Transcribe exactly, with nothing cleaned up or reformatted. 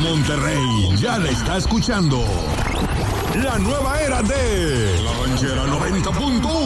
Monterrey ya la está escuchando. La nueva era de La Ranchera noventa punto uno.